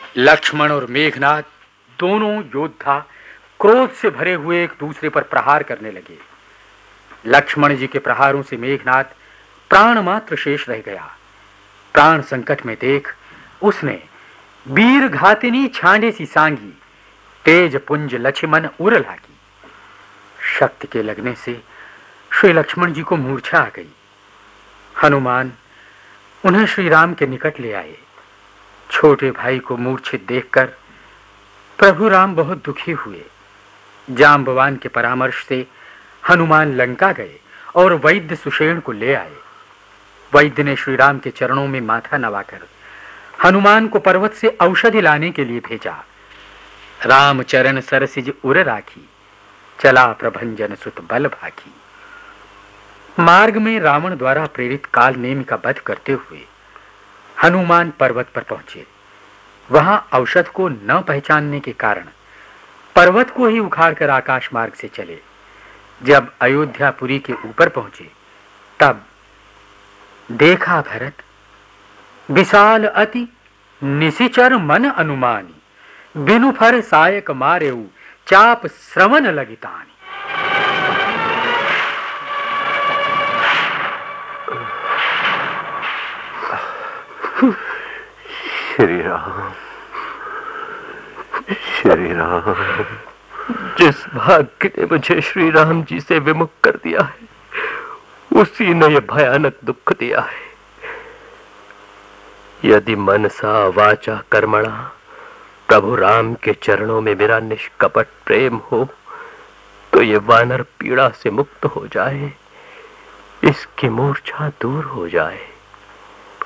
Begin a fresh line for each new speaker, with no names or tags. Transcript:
लक्ष्मण और मेघनाद दोनों योद्धा क्रोध से भरे हुए एक दूसरे पर प्रहार करने लगे। लक्ष्मण जी के प्रहारों से मेघनाद प्राण मात्र शेष रह गया। प्राण संकट में देख उसने वीर घातिनी छांडे सी सांगी, तेज पुंज लक्ष्मण उर लागी। शक्ति के लगने से श्री लक्ष्मण जी को मूर्छा आ गई। हनुमान उन्हें श्री राम के निकट ले आए। छोटे भाई को मूर्छित देखकर प्रभु राम बहुत दुखी हुए। जांबवान के परामर्श से हनुमान लंका गए और वैद्य सुषेण को ले आए। वैद्य ने श्री राम के चरणों में माथा नवाकर हनुमान को पर्वत से औषधि लाने के लिए भेजा। राम चरण सरसिज उर राखी, चला प्रभंजन सुत बल भागी। मार्ग में रावण द्वारा प्रेरित काल नेमि का वध करते हुए हनुमान पर्वत पर पहुंचे। वहां औषध को न पहचानने के कारण पर्वत को ही उखाड़कर आकाश मार्ग से चले। जब अयोध्यापुरी के ऊपर पहुंचे तब देखा भरत, विशाल अति निशिचर मन अनुमानी, बिनु फर सायक मारेऊ, चाप श्रवण लगितानी।
श्री राम, श्री राम,
जिस भाग्य ने मुझे श्री राम जी से विमुख कर दिया है उसी ने यह भयानक दुख दिया है। यदि मनसा वाचा कर्मणा प्रभु राम के चरणों में मेरा निष्कपट प्रेम हो तो ये वानर पीड़ा से मुक्त हो जाए, इसकी मूर्छा दूर हो जाए।